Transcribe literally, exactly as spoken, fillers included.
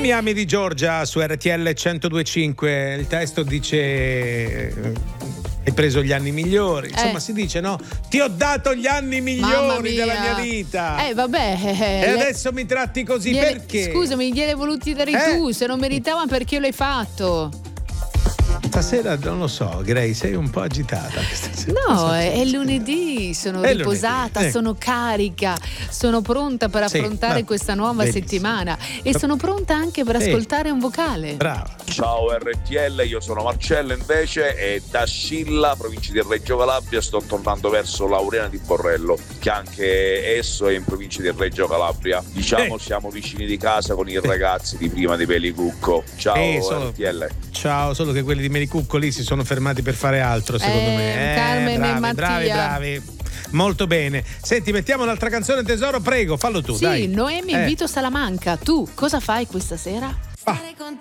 mi ami di Giorgia su R T L centodue e cinque. Il testo dice: hai preso gli anni migliori. Insomma, Eh. si dice, no? Ti ho dato gli anni migliori della mia vita. Eh, vabbè. E adesso mi tratti così, gliele- perché? Scusami, gliele voluti dare Eh? tu. Se non meritava, perché l'hai fatto? Stasera non lo so, Grey, sei un po' agitata. No, è, è lunedì, sono È riposata, lunedì, eh. sono carica, sono pronta per Sì, affrontare va- questa nuova benissimo. settimana e sono pronta anche per Sì. ascoltare un vocale. Brava. Ciao R T L, io sono Marcello invece e da Scilla, provincia di Reggio Calabria, sto tornando verso Laurena di Borrello, che anche esso è in provincia di Reggio Calabria. Diciamo Eh. siamo vicini di casa con i ragazzi di prima di Pelicucco. Ciao Eh, sono- R T L. Ciao, solo che quelli di Mericucco lì si sono fermati per fare altro, secondo Eh, me. Carmen e bravi, Mattia. bravi, bravi. Molto bene. Senti, mettiamo un'altra canzone, tesoro, prego, fallo tu, Sì, dai. Noemi Eh. invito Salamanca. Tu cosa fai questa sera? Stare con